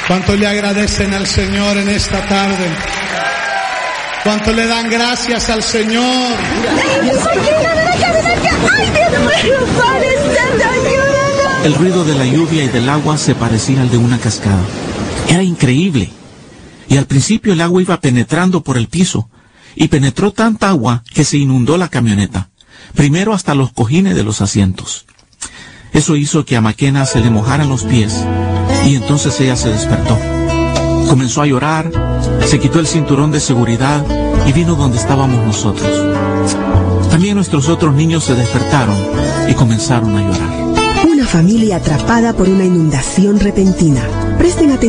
¿Cuánto le agradecen al Señor en esta tarde? ¿Cuánto le dan gracias al Señor? El ruido de la lluvia y del agua se parecía al de una cascada. Era increíble. Y al principio el agua iba penetrando por el piso, y penetró tanta agua que se inundó la camioneta, primero hasta los cojines de los asientos. Eso hizo que a McKenna se le mojaran los pies, y entonces ella se despertó. Comenzó a llorar, se quitó el cinturón de seguridad y vino donde estábamos nosotros. También nuestros otros niños se despertaron y comenzaron a llorar. Una familia atrapada por una inundación repentina. Presten atención.